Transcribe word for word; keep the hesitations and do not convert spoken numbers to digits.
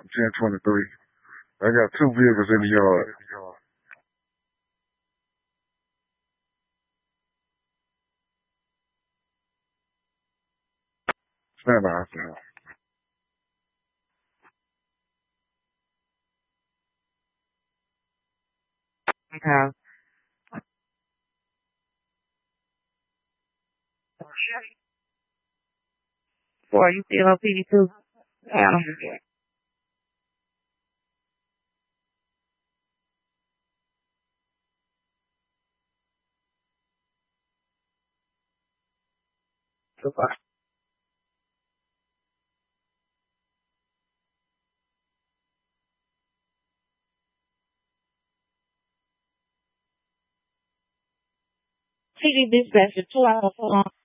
ten twenty-three. I got two vehicles in the yard. Stand by. Okay. Boy, you still on P D two? Adam. Goodbye. P D dispatcher, two hours.